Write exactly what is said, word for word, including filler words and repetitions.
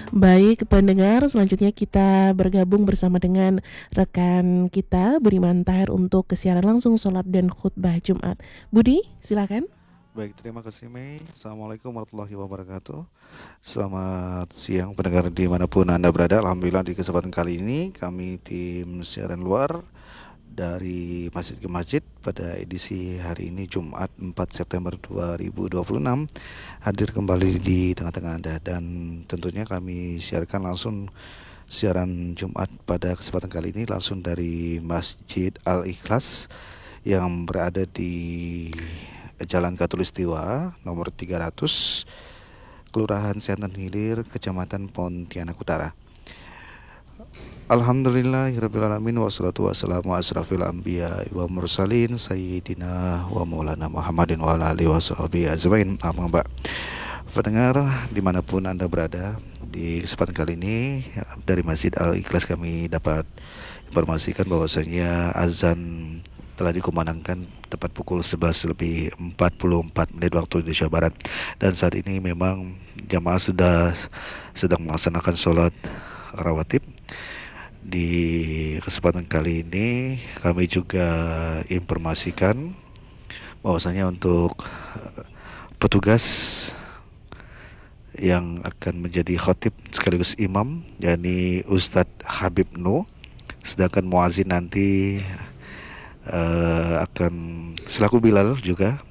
Baik pendengar, selanjutnya kita bergabung bersama dengan rekan kita Budiman Tahir untuk kesiaran langsung sholat dan khutbah Jumat. Budi, silakan. Baik, terima kasih Mei. Assalamualaikum warahmatullahi wabarakatuh. Selamat siang pendengar dimanapun Anda berada. Alhamdulillah di kesempatan kali ini kami tim siaran luar dari masjid ke masjid pada edisi hari ini Jumat empat September dua ribu dua puluh enam hadir kembali di tengah-tengah Anda, dan tentunya kami siarkan langsung siaran Jumat pada kesempatan kali ini langsung dari Masjid Al-Ikhlas yang berada di Jalan Katulistiwa nomor tiga ratus, Kelurahan Senten Hilir, Kecamatan Pontianak Utara. Alhamdulillahirrabbilalamin, wassalatu wassalamu asrafil anbiya wa mursalin sayyidina wa maulana Muhammadin wa ala alihi wa sahbihi ajmain. Apa Mbak? Pendengar dimanapun Anda berada, di kesempatan kali ini dari Masjid Al-Ikhlas kami dapat informasikan bahwasanya azan telah dikumandangkan tepat pukul sebelas lebih empat puluh empat menit waktu Indonesia Barat, dan saat ini memang jamaah sudah sedang melaksanakan sholat rawatib. Di kesempatan kali ini kami juga informasikan bahwasanya untuk petugas yang akan menjadi khotib sekaligus imam yakni Ustadz Habib Nu, sedangkan muazin nanti uh, akan selaku Bilal juga